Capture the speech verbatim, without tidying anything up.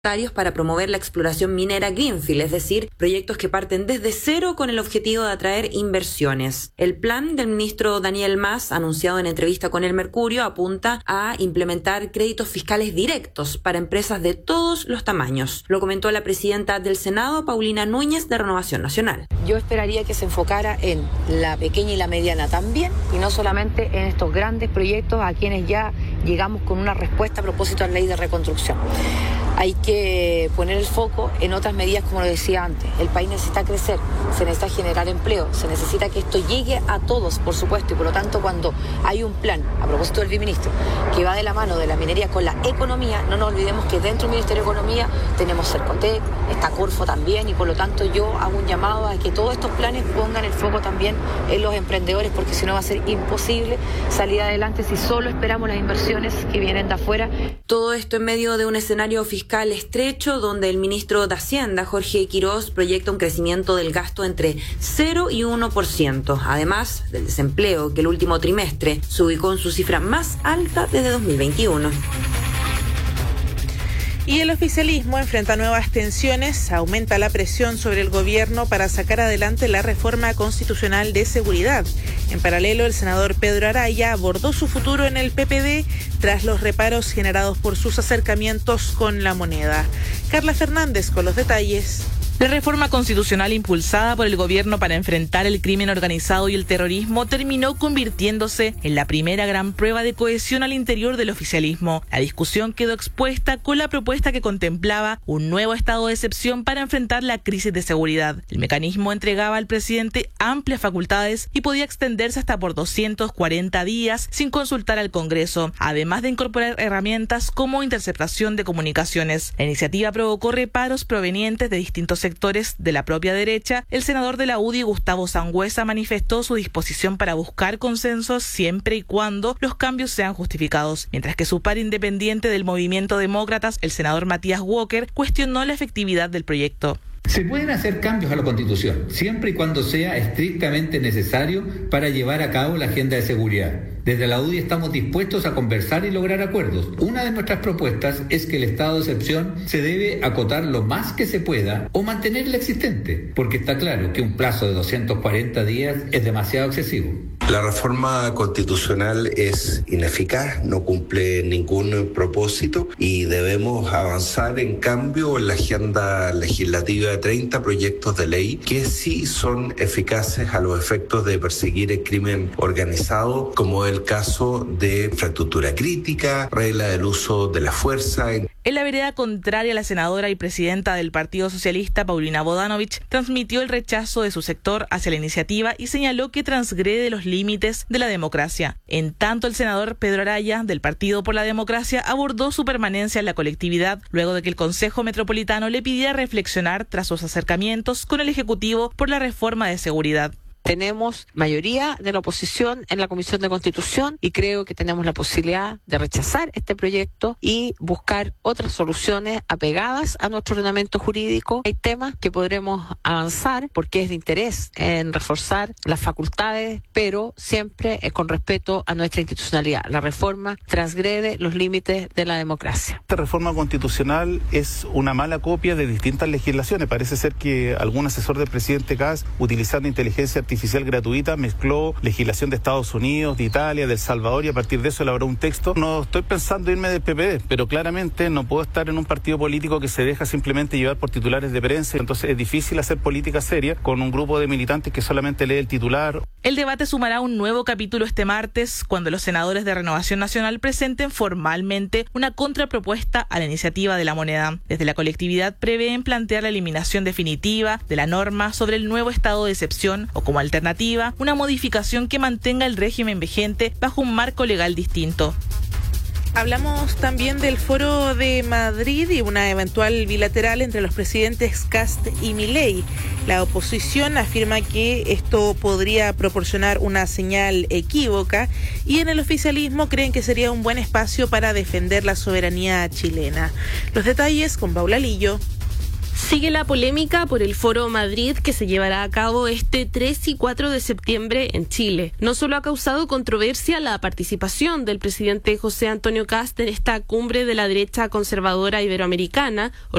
para promover la exploración minera Greenfield, es decir, proyectos que parten desde cero con el objetivo de atraer inversiones. El plan del ministro Daniel Mas, anunciado en entrevista con El Mercurio, apunta a implementar créditos fiscales directos para empresas de todos los tamaños. Lo comentó la presidenta del Senado, Paulina Núñez, de Renovación Nacional. Yo esperaría que se enfocara en la pequeña y la mediana también, y no solamente en estos grandes proyectos a quienes ya llegamos con una respuesta a propósito de la ley de reconstrucción. Hay que poner el foco en otras medidas, como lo decía antes. El país necesita crecer, se necesita generar empleo, se necesita que esto llegue a todos, por supuesto, y por lo tanto cuando hay un plan, a propósito del viceministro, que va de la mano de la minería con la economía, no nos olvidemos que dentro del Ministerio de Economía tenemos Cercotec, está Corfo también, y por lo tanto yo hago un llamado a que todos estos planes pongan el foco también en los emprendedores, porque si no va a ser imposible salir adelante si solo esperamos las inversiones que vienen de afuera. Todo esto en medio de un escenario fiscal fiscal estrecho donde el ministro de Hacienda, Jorge Quirós, proyecta un crecimiento del gasto entre cero y uno por ciento, además del desempleo que el último trimestre se ubicó en su cifra más alta desde dos mil veintiuno. Y el oficialismo enfrenta nuevas tensiones, aumenta la presión sobre el gobierno para sacar adelante la reforma constitucional de seguridad. En paralelo, el senador Pedro Araya abordó su futuro en el P P D tras los reparos generados por sus acercamientos con la moneda. Carla Fernández con los detalles. La reforma constitucional impulsada por el gobierno para enfrentar el crimen organizado y el terrorismo terminó convirtiéndose en la primera gran prueba de cohesión al interior del oficialismo. La discusión quedó expuesta con la propuesta que contemplaba un nuevo estado de excepción para enfrentar la crisis de seguridad. El mecanismo entregaba al presidente amplias facultades y podía extenderse hasta por doscientos cuarenta días sin consultar al Congreso, además de incorporar herramientas como interceptación de comunicaciones. La iniciativa provocó reparos provenientes de distintos sectores sectores de la propia derecha. El senador de la U D I, Gustavo Sangüesa, manifestó su disposición para buscar consensos siempre y cuando los cambios sean justificados, mientras que su par independiente del movimiento Demócratas, el senador Matías Walker, cuestionó la efectividad del proyecto. Se pueden hacer cambios a la Constitución, siempre y cuando sea estrictamente necesario para llevar a cabo la agenda de seguridad. Desde la U D I estamos dispuestos a conversar y lograr acuerdos. Una de nuestras propuestas es que el estado de excepción se debe acotar lo más que se pueda o mantener el existente, porque está claro que un plazo de doscientos cuarenta días es demasiado excesivo. La reforma constitucional es ineficaz, no cumple ningún propósito y debemos avanzar en cambio en la agenda legislativa de treinta proyectos de ley que sí son eficaces a los efectos de perseguir el crimen organizado, como el caso de infraestructura crítica, regla del uso de la fuerza. En la vereda contraria, la senadora y presidenta del Partido Socialista, Paulina Bodanovich, transmitió el rechazo de su sector hacia la iniciativa y señaló que transgrede los límites de la democracia. En tanto, el senador Pedro Araya, del Partido por la Democracia, abordó su permanencia en la colectividad luego de que el Consejo Metropolitano le pidiera reflexionar tras sus acercamientos con el Ejecutivo por la reforma de seguridad. Tenemos mayoría de la oposición en la Comisión de Constitución y creo que tenemos la posibilidad de rechazar este proyecto y buscar otras soluciones apegadas a nuestro ordenamiento jurídico. Hay temas que podremos avanzar porque es de interés en reforzar las facultades, pero siempre es con respeto a nuestra institucionalidad. La reforma transgrede los límites de la democracia. Esta reforma constitucional es una mala copia de distintas legislaciones. Parece ser que algún asesor del presidente Kast, utilizando inteligencia artificial, artificial gratuita, mezcló legislación de Estados Unidos, de Italia, de El Salvador y a partir de eso elaboró un texto. No estoy pensando irme del P P D, pero claramente no puedo estar en un partido político que se deja simplemente llevar por titulares de prensa, entonces es difícil hacer política seria con un grupo de militantes que solamente lee el titular. El debate sumará un nuevo capítulo este martes cuando los senadores de Renovación Nacional presenten formalmente una contrapropuesta a la iniciativa de la moneda. Desde la colectividad prevén plantear la eliminación definitiva de la norma sobre el nuevo estado de excepción o como alternativa, una modificación que mantenga el régimen vigente bajo un marco legal distinto. Hablamos también del Foro de Madrid y una eventual bilateral entre los presidentes Kast y Milei. La oposición afirma que esto podría proporcionar una señal equívoca y en el oficialismo creen que sería un buen espacio para defender la soberanía chilena. Los detalles con Paula Lillo. Sigue la polémica por el Foro Madrid que se llevará a cabo este tres y cuatro de septiembre en Chile. No solo ha causado controversia la participación del presidente José Antonio Kast en esta cumbre de la derecha conservadora iberoamericana,